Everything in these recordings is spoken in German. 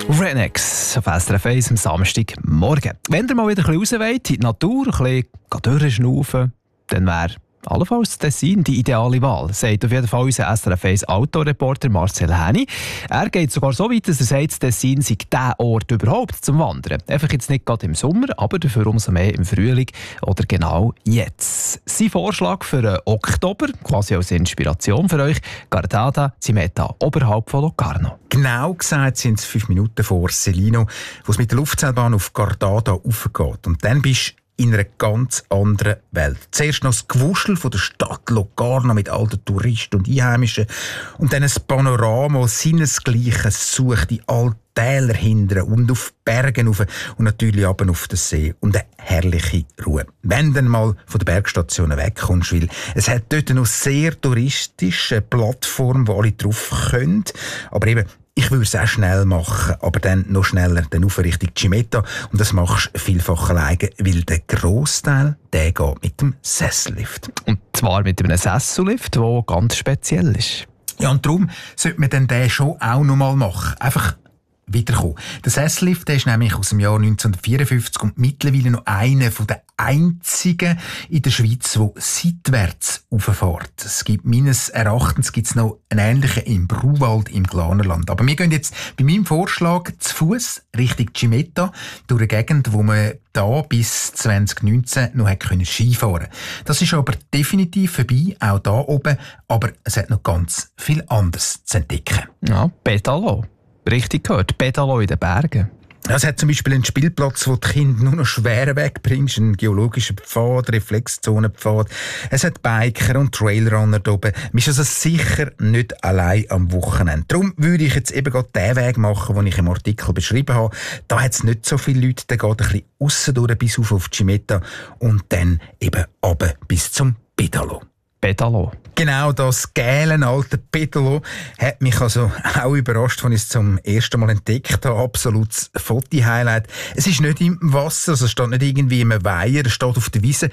Renex auf SRF 1 am Samstagmorgen. Wenn ihr mal wieder ein bisschen raus wollt, in die Natur, ein bisschen durchschnaufen, dann wäre allenfalls Tessin die ideale Wahl, sagt auf jeden Fall unser SRF 1 Autoreporter Marcel Häni. Er geht sogar so weit, dass er sagt, Tessin sei der Ort überhaupt zum Wandern. Einfach jetzt nicht gerade im Sommer, aber dafür umso mehr im Frühling oder genau jetzt. Sein Vorschlag für den Oktober, quasi als Inspiration für euch, Gardada Cimetta, oberhalb von Locarno. Genau gesagt sind es 5 Minuten vor Celino, wo es mit der Luftseilbahn auf Gardada raufgeht. Und dann bist du in einer ganz anderen Welt. Zuerst noch das Gewuschel von der Stadt Locarno mit all den Touristen und Einheimischen und dann ein Panorama, das seinesgleichen sucht in all Täler hinten und auf Bergen rauf und natürlich runter auf den See und eine herrliche Ruhe. Wenn du dann mal von den Bergstationen wegkommst, weil es hat dort noch sehr touristische Plattform, wo alle drauf können, aber eben ich würde es auch schnell machen, aber dann noch schneller, dann auf Richtung Cimetta. Und das machst du vielfach alleine, weil der Grossteil, der geht mit dem Sessellift. Und zwar mit einem Sessellift, der ganz speziell ist. Ja, und darum sollte man dann den schon auch noch mal machen. Einfach wiederkommen. Der Sessellift ist nämlich aus dem Jahr 1954 und mittlerweile noch einer der einzigen in der Schweiz, der seitwärts rauffährt. Es gibt meines Erachtens noch einen ähnlichen im Bruwald im Glanerland. Aber wir gehen jetzt bei meinem Vorschlag zu Fuß Richtung Cimetta durch eine Gegend, wo man da bis 2019 noch Skifahren konnte. Das ist aber definitiv vorbei, auch da oben. Aber es hat noch ganz viel anderes zu entdecken. Ja, Pedalo. Richtig gehört, Pedalo in den Bergen. Es hat zum Beispiel einen Spielplatz, wo die Kinder nur noch schwer wegbringst, einen geologischen Pfad, Reflexzonenpfad. Es hat Biker und Trailrunner da oben. Man ist also sicher nicht allein am Wochenende. Darum würde ich jetzt eben gerade den Weg machen, den ich im Artikel beschrieben habe. Da hat es nicht so viele Leute, der geht ein bisschen aussen bis auf Cimetta und dann eben runter bis zum Pedalo. Pedalo. Genau, das gelbe alte Pedalo hat mich also auch überrascht, als ich es zum ersten Mal entdeckt habe. Absolutes Foto-Highlight. Es ist nicht im Wasser, also es steht nicht irgendwie im Weiher, es steht auf der Wiese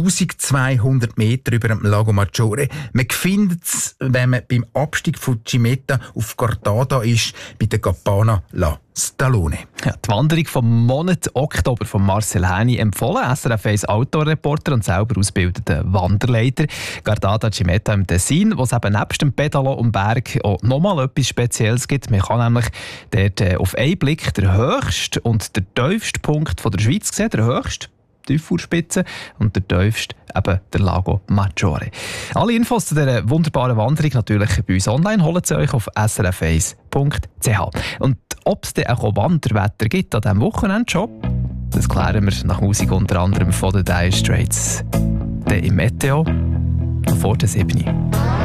1200 Meter über dem Lago Maggiore. Man findet es, wenn man beim Abstieg von Cimetta auf Gardada ist, bei der Campana La Stallone. Ja, die Wanderung vom Monat Oktober von Marcel Häni empfohlen, SRF 1 Autoreporter und selber ausgebildeter Wanderleiter. Gardada Cimetta im Tessin, wo es eben nebst dem Pedalo und Berg auch nochmal etwas Spezielles gibt. Man kann nämlich dort auf einen Blick den höchsten und den tiefsten Punkt der Schweiz sehen, der höchste. Die Tiefurspitze und der tiefste eben der Lago Maggiore. Alle Infos zu dieser wunderbaren Wanderung natürlich bei uns online. Holt sie euch auf srf1.ch. Und ob es dann auch Wanderwetter gibt an diesem Wochenende schon, das klären wir nach Musik unter anderem von den Dire Straits. Dann im Meteo noch vor der 7.